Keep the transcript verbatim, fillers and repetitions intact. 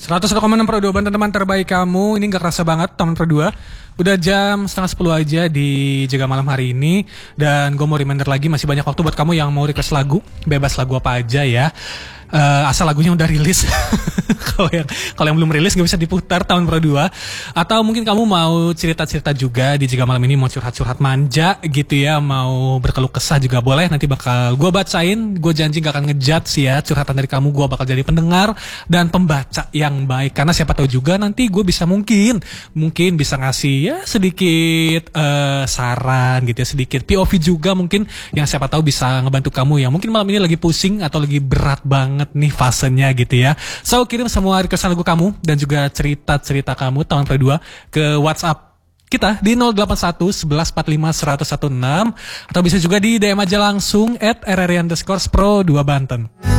seratus satu koma enam Pro dua Banten, teman terbaik kamu. Ini gak kerasa banget teman Pro dua. Udah jam setengah sepuluh aja di Jaga Malam hari ini. Dan gue mau reminder lagi, masih banyak waktu buat kamu yang mau request lagu. Bebas lagu apa aja ya, uh, asal lagunya udah rilis. Kalau yang kalau yang belum rilis gak bisa diputar tahun Pro dua. Atau mungkin kamu mau cerita-cerita juga di Jaga Malam ini, mau curhat-curhat manja gitu ya, mau berkeluh kesah juga boleh. Nanti bakal gue bacain. Gue janji gak akan ngejudge sih ya curhatan dari kamu. Gue bakal jadi pendengar dan pembaca yang baik, karena siapa tahu juga nanti gue bisa mungkin mungkin bisa ngasih ya sedikit uh, saran gitu ya, sedikit P O V juga mungkin, yang siapa tahu bisa ngebantu kamu yang mungkin malam ini lagi pusing atau lagi berat banget nih fasenya gitu ya. So kirim semua request lagu kamu dan juga cerita-cerita kamu tahun Pro dua ke WhatsApp kita di nol delapan satu sebelas empat lima seratus enam belas, atau bisa juga di D M aja langsung at rr underscore pro dua Banten.